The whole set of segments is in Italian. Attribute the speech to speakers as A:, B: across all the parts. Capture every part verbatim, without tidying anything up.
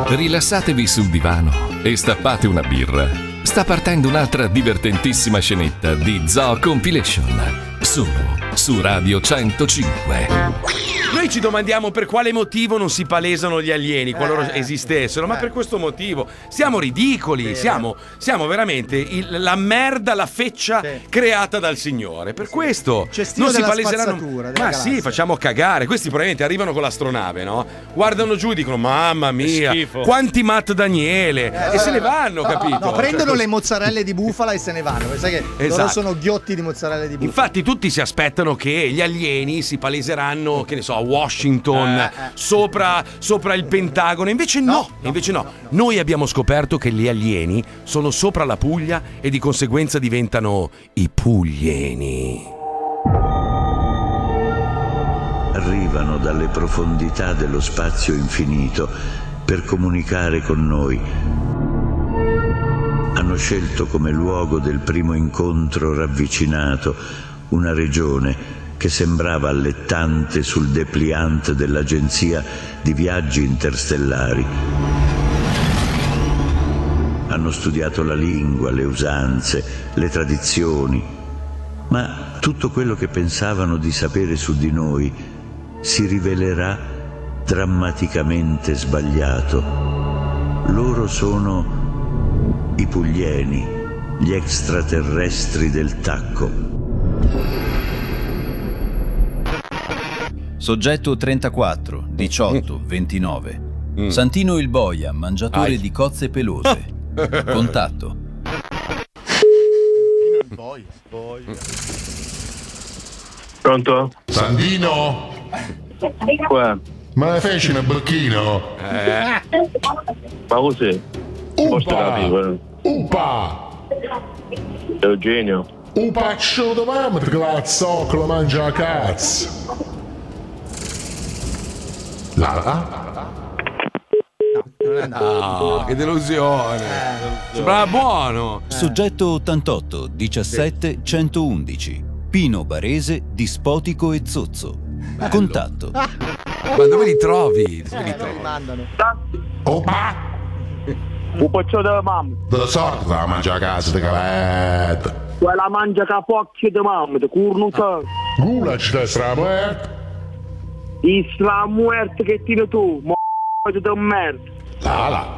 A: Rilassatevi sul divano e stappate una birra. Sta partendo un'altra divertentissima scenetta di Zoo Compilation, solo su Radio centocinque.
B: Noi ci domandiamo per quale motivo non si palesano gli alieni qualora
C: Eh,
B: esistessero, ma
C: eh.
B: per questo motivo siamo ridicoli, siamo, siamo veramente il- la merda, la feccia
C: Sì.
B: creata dal Signore. Per questo
C: Cestino
B: non si
C: della
B: paleseranno.
C: spazzatura, della
B: Ma
C: galassia.
B: sì, facciamo cagare. Questi probabilmente arrivano con l'astronave, no? Guardano giù e dicono: mamma mia,
D: schifo.
B: quanti Matt Daniele! E se ne vanno, capito?
C: No, prendono
B: Cioè,
C: le mozzarelle di bufala e se ne vanno. Sai che loro
B: Esatto.
C: sono ghiotti di mozzarelle di bufala.
B: Infatti tutti si aspettano che gli alieni si paleseranno, che ne so, a Washington,
C: Eh, eh.
B: sopra, sopra il Pentagono. Invece no,
C: No, no,
B: invece no.
C: no, no.
B: Noi abbiamo scoperto che gli alieni sono sopra la Puglia e di conseguenza diventano i puglieni.
E: Arrivano dalle profondità dello spazio infinito per comunicare con noi. Hanno scelto come luogo del primo incontro ravvicinato una regione che sembrava allettante sul dépliant dell'agenzia di viaggi interstellari. Hanno studiato la lingua, le usanze, le tradizioni, ma tutto quello che pensavano di sapere su di noi si rivelerà drammaticamente sbagliato. Loro sono i puglieni, gli extraterrestri del tacco.
F: Soggetto trentaquattro, diciotto, ventinove. Santino il boia, mangiatore
B: Ai.
F: di cozze pelose. Contatto.
G: Pronto?
H: Sandino,
G: Qua.
H: ma ne feci un bocchino?
B: Eh,
G: Ma cos'è? Posto
H: Upa!
G: capivo.
H: Upa!
G: Eugenio.
H: Un paccio di mamma che la zoccola mangia a cazzo. La la?
C: Non è andato.
B: no, che delusione. Sembrava buono.
F: Soggetto ottantotto, diciassette, centoundici. Pino Barese, dispotico e zozzo. Contatto.
B: Ma dove li trovi? Dove li
C: Eh,
B: trovi?
C: li mandano.
H: Opa!
G: Un paccio della mamma.
H: Da sorte la mangia a casa di caletta.
G: Quella mangia capocchio di mamma, di curnuta.
H: Gula ci da stramuerta.
G: Isla muerta che tiri tu, mo' di merda.
H: La la.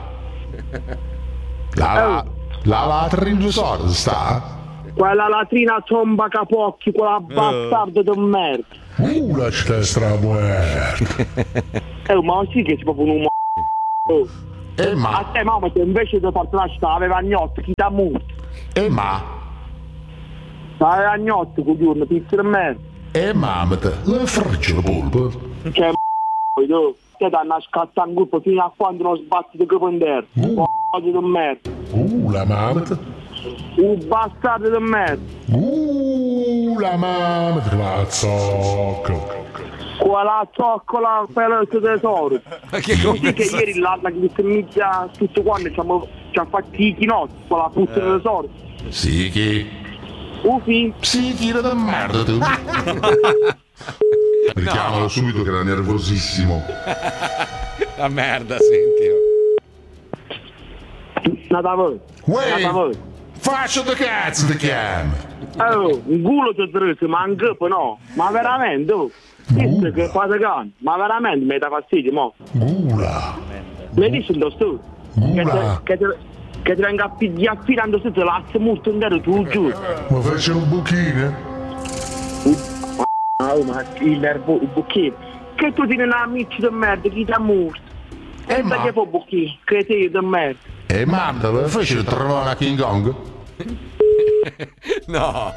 H: La la. La la trindu sorte sta?
G: Quella latrina tomba capocchio, quella bastarda di merda.
H: Gula ci da stramuerta.
G: Eh, ma sì che si può fare un mo'.
H: E
G: A
H: ma?
G: te mamma, se invece di farti la città aveva gnotti, chi t'ha muto?
H: E ma?
G: Aveva gnotti, coglione, pizza di merda.
H: E mamma te, le frigge la polpa.
G: Che m***o, tu. Te danno a scattare in gruppo fino a quando non sbatti di capo in terra.
H: Uh.
G: di merda.
H: Uh, la mamma te.
G: Un bastardo di merda.
H: Uh, la mamma te la zoccola.
G: Quella zoccola pelosa tesoro.
B: Ma che
G: Sì che
B: conversazione?
G: ieri l'altra che mi mizia tutti quanti ci hanno ci ha fatti i chinotti, quella puzza di tesoro.
H: Sì che...
G: Ufi.
H: Psichina da merda tu. Richiamalo subito che era nervosissimo.
B: La merda, sentilo.
G: Nata voi.
H: Uè,
G: Nata voi.
H: faccio da cazzo ti chiami.
G: Oh, un culo ti trese, ma un capo no. Ma veramente, oh. Dice che fate cane. Ma veramente mi dà fastidio, mo.
H: Gula.
G: Mi dici in sto che
H: Gula.
G: te, che te, che ti venga a pigliare affidando se te l'azzo molto intero, tu giù.
H: Ma faccio un buchino?
G: Oh, ma il nervo, il bocchino. Che tu tieni una amici di merda, chi ti ha morto?
H: E
G: E
H: ma?
G: perché fa bocchino? Che ti di merda.
H: E mamma, ma faccio il trovare a King Kong?
B: No.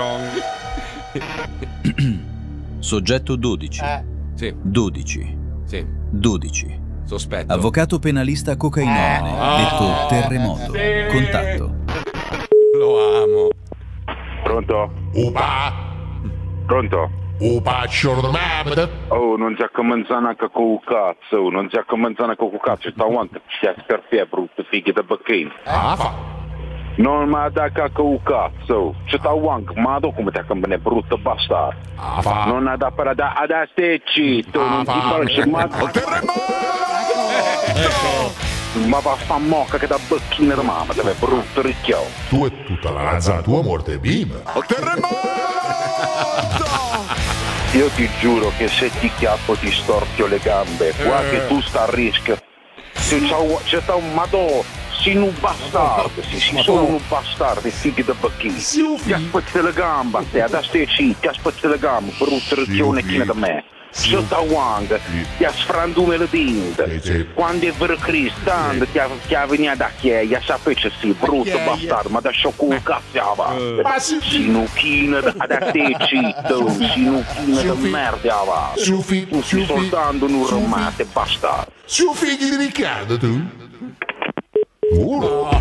F: Soggetto dodici.
C: Eh.
B: Sì,
F: dodici.
B: sì.
F: dodici.
B: Sospetto.
F: Avvocato penalista cocainone, detto terremoto. Contatto.
B: Lo amo.
G: Pronto?
H: Upa.
G: Pronto?
H: Upa, ciò di mamma.
G: Oh, non c'è cominciare anche con il cazzo, oh, non c'è cominciare anche con il cazzo, sta avanti, c'è scarpia brutto, figli da bacchino.
H: Ah, fa.
G: Non mi dà con il cazzo, oh. C'è sta avanti, ma dopo come ti compagnia brutto bastardo.
H: Ah, fa.
G: Non ha da per da, ad a stai zitto,
H: Ah,
G: non ti
H: fa.
G: faccio ma...
H: Terremoto!
D: ma va a fa mocca che da bocchina di mamma, deve brutto ricchio.
H: Tu e tutta la razza tua morte bim.
D: Io ti giuro che se ti chiappo ti storpio le gambe, qua
H: Eh.
D: che tu sta a rischio. Se c'è, c'è sta un madò, si un bastardo, si, si sono un bastardo, figli da bacchini. Ti aspetti le gambe, te, adesso stai ci, ti aspetti le gambe, brutto ricchione china da me. Sotto a Wang, ti ha sfrandume le dinte. Quando è vero Cristian, ti ha ti ha venuto da chiesa, sapete sì, brutto bastardo, ma da sciocco un cazzo avanti. Sinuchina da te citto, sinuchina da merda avanti.
H: Sufi,
D: Tu stai soltanto un romate bastardo.
H: Su figli di Riccardo tu? Uno.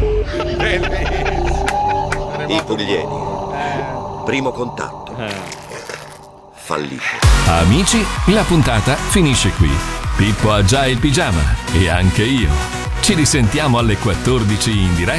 I: I puglieni. Primo contatto. Fallito.
A: Amici, la puntata finisce qui. Pippo ha già il pigiama e anche io. Ci risentiamo alle quattordici in diretta